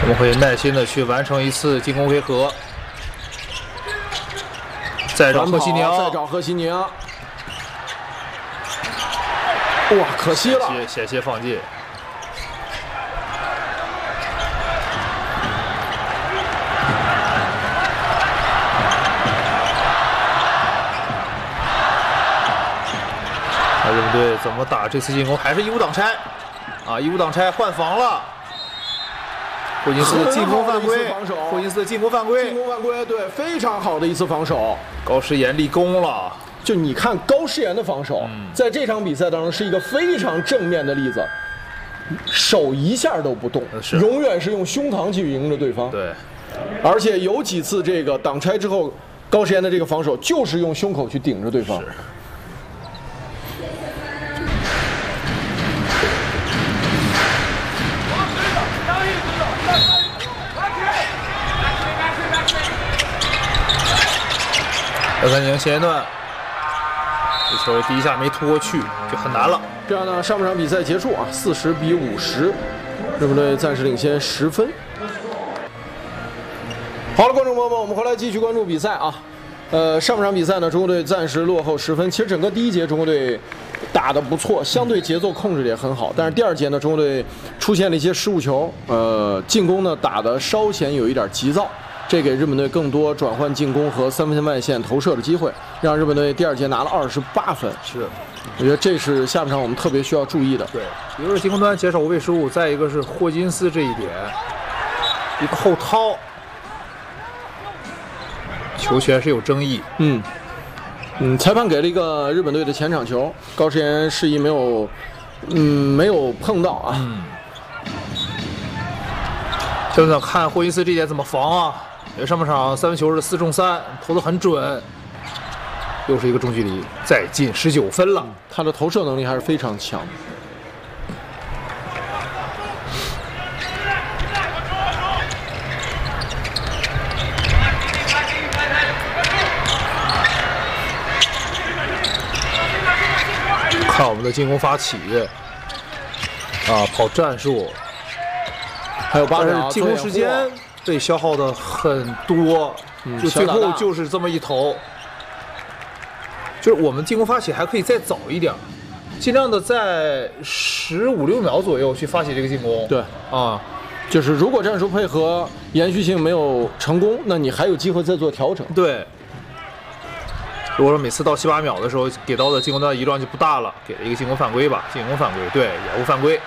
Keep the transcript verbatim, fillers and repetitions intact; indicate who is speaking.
Speaker 1: 我们会耐心的去完成一次进攻回合。再找贺西宁，
Speaker 2: 再找贺西宁。哇，可惜了，
Speaker 1: 险些险些放进。那日本队怎么打这次进攻？还是一五挡拆啊！一五挡拆换防了。霍金斯的进攻犯规，霍金斯的进攻犯规，
Speaker 2: 进攻犯规，对，非常好的一次防守。
Speaker 1: 高诗岩立功了。
Speaker 2: 就你看高诗岩的防守，嗯、在这场比赛当中是一个非常正面的例子，手一下都不动，永远是用胸膛去迎着对方。
Speaker 1: 对，
Speaker 2: 而且有几次这个挡拆之后，高诗岩的这个防守就是用胸口去顶着对方。
Speaker 1: 是姚三宁前一段，这球第一下没突过去，就很难了。
Speaker 2: 这样呢，上半场比赛结束啊，四十比五十，日本队暂时领先十分。好了，观众朋友们，我们回来继续关注比赛啊。呃，上半场比赛呢，中国队暂时落后十分。其实整个第一节中国队打得不错，相对节奏控制的也很好。但是第二节呢，中国队出现了一些失误球，呃，进攻呢打得稍显有一点急躁。这给日本队更多转换进攻和三分线外线投射的机会，让日本队第二节拿了二十八分。
Speaker 1: 是，
Speaker 2: 我觉得这是下半场我们特别需要注意的。
Speaker 1: 对，一个是进攻端减少无谓失误，再一个是霍金斯这一点，一个后掏，球权是有争议。
Speaker 2: 嗯嗯，裁判给了一个日本队的前场球，高诗岩示意没有，嗯，没有碰到啊。
Speaker 1: 嗯。想想看霍金斯这点怎么防啊？因为上半场三分球是四中三，投得很准，又是一个中距离，再进十九分了。
Speaker 2: 他的投射能力还是非常强。
Speaker 1: 看我们的进攻发起，啊，跑战术。
Speaker 2: 还有八秒，
Speaker 1: 进攻时间被消耗的很多，嗯、就最后就是这么一投。就是我们进攻发起还可以再早一点，尽量的在十五六秒左右去发起这个进攻。
Speaker 2: 对
Speaker 1: 啊，
Speaker 2: 就是如果战术配合延续性没有成功，那你还有机会再做调整。
Speaker 1: 对。如果说每次到七八秒的时候给到的进攻端移状就不大了，给了一个进攻犯规吧，进攻犯规，对，掩护犯规。